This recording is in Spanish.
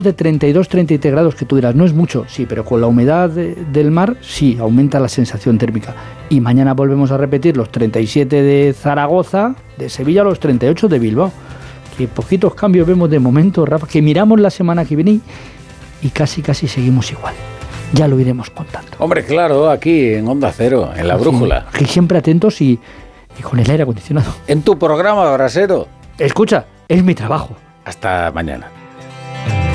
de 32, 33 grados, que tú dirás, no es mucho, sí, pero con la humedad del mar, sí, aumenta la sensación térmica. Y mañana volvemos a repetir los 37 de Zaragoza, de Sevilla, los 38 de Bilbao. Que poquitos cambios vemos de momento, Rafa, que miramos la semana que viene y casi seguimos igual. Ya lo iremos contando. Hombre, claro, aquí en Onda Cero, en La Brújula. Aquí siempre atentos y con el aire acondicionado. En tu programa, Brasero. Escucha, es mi trabajo. Hasta mañana.